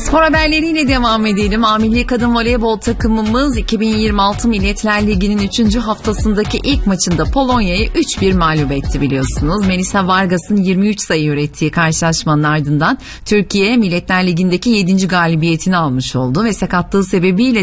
Spor haberleriyle devam edelim. Milli Kadın Voleybol takımımız 2026 Milletler Ligi'nin 3. haftasındaki ilk maçında Polonya'yı 3-1 mağlup etti biliyorsunuz. Melisa Vargas'ın 23 sayı ürettiği karşılaşmanın ardından Türkiye Milletler Ligi'ndeki 7. galibiyetini almış oldu ve sakatlığı sebebiyle